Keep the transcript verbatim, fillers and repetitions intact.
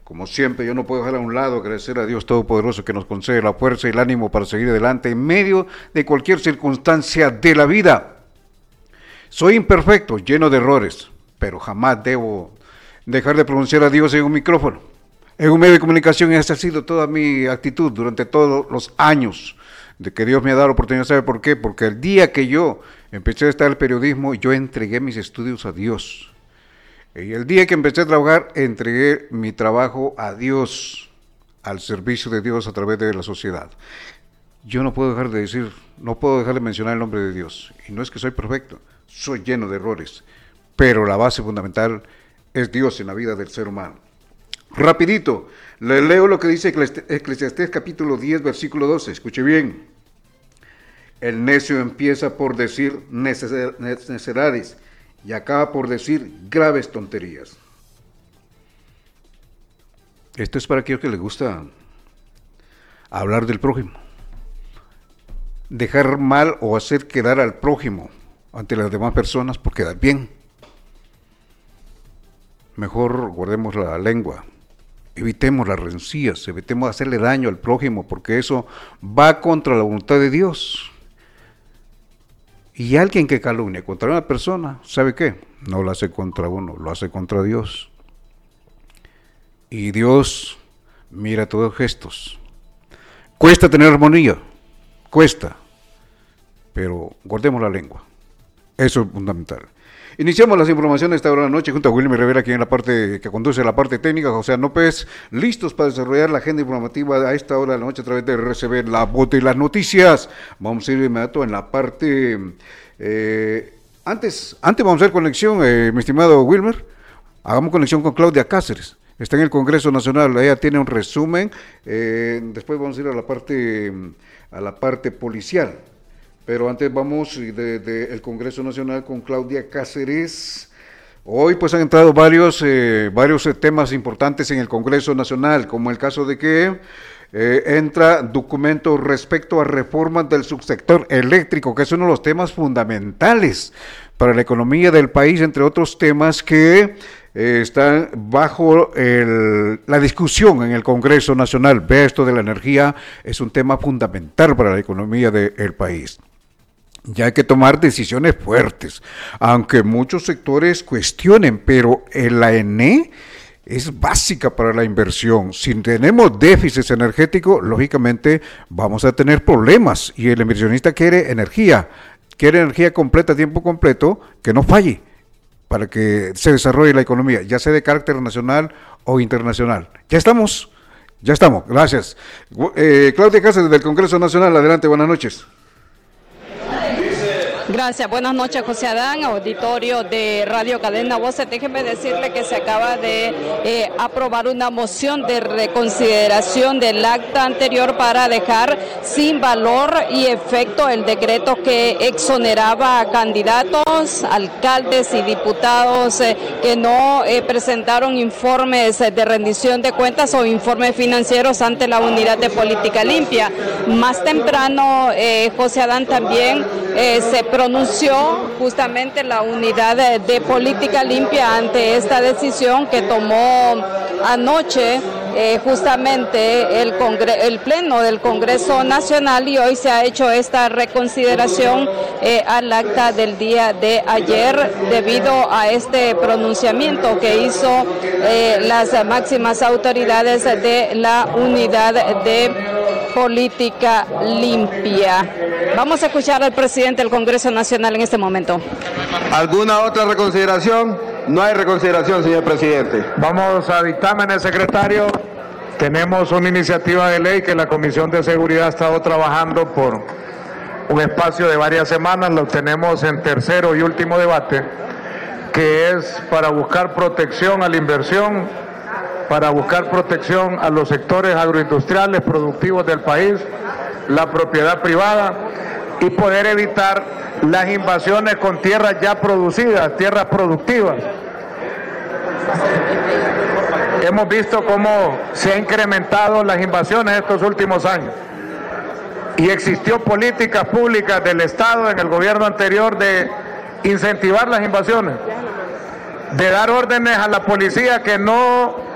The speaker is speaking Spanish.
Como siempre, yo no puedo dejar a un lado agradecer a Dios Todopoderoso que nos concede la fuerza y el ánimo para seguir adelante en medio de cualquier circunstancia de la vida. Soy imperfecto, lleno de errores, pero jamás debo dejar de pronunciar a Dios en un micrófono, en un medio de comunicación, y esa ha sido toda mi actitud durante todos los años de que Dios me ha dado la oportunidad. ¿Sabe por qué? Porque el día que yo empecé a estar en el periodismo, yo entregué mis estudios a Dios. Y el día que empecé a trabajar, entregué mi trabajo a Dios, al servicio de Dios a través de la sociedad. Yo no puedo dejar de decir, no puedo dejar de mencionar el nombre de Dios. Y no es que soy perfecto, soy lleno de errores. Pero la base fundamental es Dios en la vida del ser humano. Rapidito, le leo lo que dice Eclesiastés capítulo diez, versículo doce. Escuche bien. El necio empieza por decir necedades y acaba por decir graves tonterías. Esto es para aquellos que les gusta hablar del prójimo. Dejar mal o hacer quedar al prójimo ante las demás personas por quedar bien. Mejor guardemos la lengua, evitemos las rencillas, evitemos hacerle daño al prójimo, porque eso va contra la voluntad de Dios. Y alguien que calumnia contra una persona, ¿sabe qué? No lo hace contra uno, lo hace contra Dios. Y Dios mira todos los gestos. Cuesta tener armonía, cuesta, pero guardemos la lengua. Eso es fundamental. Iniciamos las informaciones de esta hora de la noche junto a Wilmer Rivera, aquí en la parte que conduce la parte técnica, José López, listos para desarrollar la agenda informativa a esta hora de la noche a través de R C B, la voz de las noticias. Vamos a ir de inmediato en la parte, eh, antes, antes vamos a hacer conexión, eh, mi estimado Wilmer, hagamos conexión con Claudia Cáceres. Está en el Congreso Nacional, ella tiene un resumen, eh, después vamos a ir a la parte, a la parte policial. Pero antes vamos del de, de Congreso Nacional con Claudia Cáceres. Hoy pues han entrado varios, eh, varios temas importantes en el Congreso Nacional, como el caso de que eh, entra documento respecto a reformas del subsector eléctrico, que es uno de los temas fundamentales para la economía del país, entre otros temas que eh, están bajo el, la discusión en el Congreso Nacional. Ve, esto de la energía es un tema fundamental para la economía del país. Ya hay que tomar decisiones fuertes, aunque muchos sectores cuestionen, pero la E N E es básica para la inversión. Si tenemos déficit energético, lógicamente vamos a tener problemas, y el inversionista quiere energía, quiere energía completa, a tiempo completo, que no falle, para que se desarrolle la economía, ya sea de carácter nacional o internacional. Ya estamos, ya estamos, gracias. Eh, Claudia Cáceres del Congreso Nacional, adelante, buenas noches. Gracias, buenas noches, José Adán, auditorio de Radio Cadena Voces. Déjeme decirle que se acaba de eh, aprobar una moción de reconsideración del acta anterior para dejar sin valor y efecto el decreto que exoneraba a candidatos, alcaldes y diputados eh, que no eh, presentaron informes de rendición de cuentas o informes financieros ante la Unidad de Política Limpia. Más temprano, eh, José Adán, también eh, se pronunció justamente la Unidad de, de Política Limpia ante esta decisión que tomó anoche eh, justamente el, Congre- el Pleno del Congreso Nacional, y hoy se ha hecho esta reconsideración eh, al acta del día de ayer debido a este pronunciamiento que hizo eh, las máximas autoridades de la Unidad de Política Limpia. Vamos a escuchar al presidente del Congreso Nacional en este momento. ¿Alguna otra reconsideración? No hay reconsideración, señor presidente. Vamos a dictámenes, secretario. Tenemos una iniciativa de ley que la Comisión de Seguridad ha estado trabajando por un espacio de varias semanas. Lo tenemos en tercero y último debate, que es para buscar protección a la inversión, para buscar protección a los sectores agroindustriales productivos del país, la propiedad privada, y poder evitar las invasiones con tierras ya producidas, tierras productivas. Hemos visto cómo se han incrementado las invasiones estos últimos años, y existió políticas públicas del Estado en el gobierno anterior de incentivar las invasiones, de dar órdenes a la policía que no